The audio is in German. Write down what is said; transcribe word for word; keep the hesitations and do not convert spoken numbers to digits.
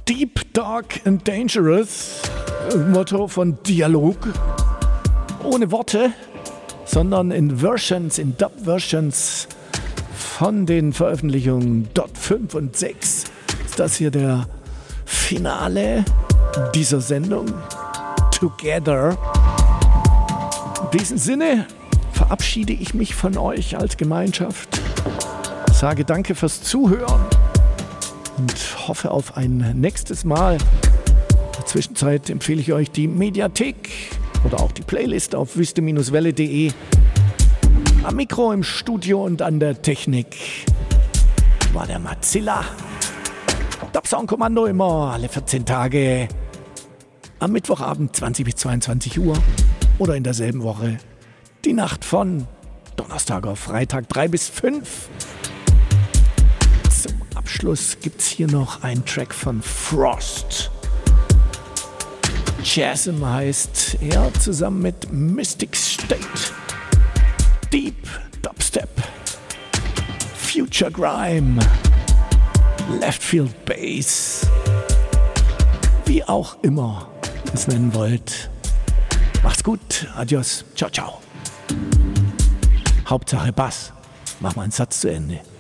Deep, Dark and Dangerous, Motto von Dialog. Ohne Worte, sondern in Versions, in Dub-Versions von den Veröffentlichungen Dot fünf und sechs. Ist das hier der Finale dieser Sendung? Together. In diesem Sinne verabschiede ich mich von euch als Gemeinschaft. Sage danke fürs Zuhören und hoffe auf ein nächstes Mal. In der Zwischenzeit empfehle ich euch die Mediathek oder auch die Playlist auf wüste Bindestrich welle punkt de. Am Mikro, im Studio und an der Technik war der Mozilla. Dub-Sound-Kommando immer alle vierzehn Tage. Am Mittwochabend zwanzig bis zweiundzwanzig Uhr oder in derselben Woche die Nacht von Donnerstag auf Freitag drei bis fünf. Zum Abschluss gibt's hier noch einen Track von Frost. Chasm heißt er, zusammen mit Mystic State. Deep Dubstep, Future Grime, Left Field Bass, wie auch immer ihr es nennen wollt. Macht's gut, adios, ciao, ciao. Hauptsache Bass, mach mal einen Satz zu Ende.